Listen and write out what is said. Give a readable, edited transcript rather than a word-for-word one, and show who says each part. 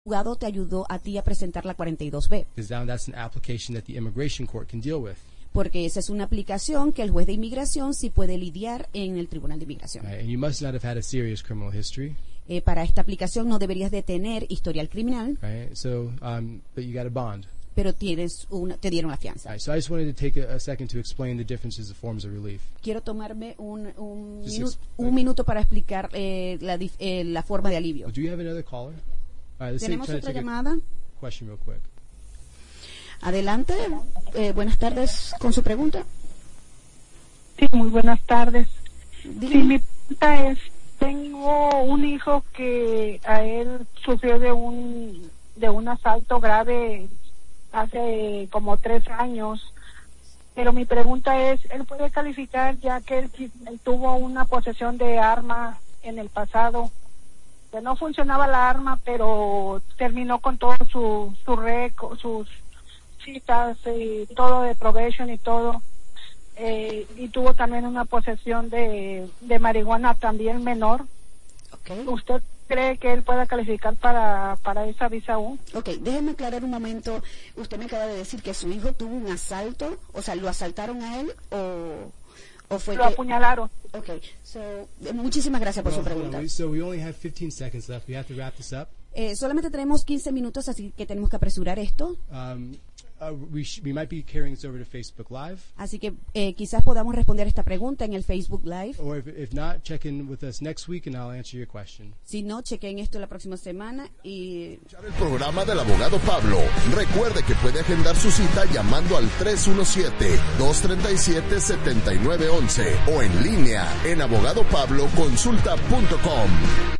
Speaker 1: abogado te ayudó a ti a presentar la 42B.
Speaker 2: Because now that's an application that the immigration court can deal with.
Speaker 1: Porque esa es una aplicación que el juez de inmigración sí puede lidiar en el Tribunal de Inmigración.
Speaker 2: Right? And you must not have had a serious criminal history.
Speaker 1: Para esta aplicación no deberías de tener historial criminal.
Speaker 2: Right? So, but you got a bond.
Speaker 1: Pero te dieron la fianza.
Speaker 2: Right, so I just wanted to take a second to explain the differences of forms of relief.
Speaker 1: Quiero tomarme un minuto para explicar la forma de alivio.
Speaker 2: Do you have another caller? All right,
Speaker 1: ¿Tenemos otra llamada?
Speaker 2: Question real quick.
Speaker 1: Adelante. Buenas tardes con su pregunta.
Speaker 3: Sí, muy buenas tardes.
Speaker 1: Dígame.
Speaker 3: Sí, mi pregunta es, tengo un hijo que a él sufrió de un asalto grave hace como 3 años, pero mi pregunta es, ¿él puede calificar ya que él tuvo una posesión de arma en el pasado? Que no funcionaba la arma, pero terminó con todo sus citas y todo de probation y todo, y tuvo también una posesión de marihuana también menor.
Speaker 1: Okay.
Speaker 3: ¿Usted cree que él pueda calificar para esa visa U?
Speaker 1: Ok, déjeme aclarar un momento. Usted me acaba de decir que su hijo tuvo un asalto, o sea, ¿lo asaltaron a él o fue
Speaker 3: Lo apuñalaron.
Speaker 1: Ok, muchísimas gracias por su pregunta.
Speaker 2: So we only have 15 seconds left. We have to wrap this up.
Speaker 1: Solamente tenemos 15 minutos, así que tenemos que apresurar esto.
Speaker 2: We might be carrying this over to Facebook Live.
Speaker 1: Así que quizás podamos responder esta pregunta en el Facebook Live.
Speaker 2: Or if not, check in with us next week and I'll answer your question.
Speaker 1: Si no, chequen esto la próxima semana y...
Speaker 4: El programa del abogado Pablo. Recuerde que puede agendar su cita llamando al 317-237-7911 o en línea en abogadopabloconsulta.com.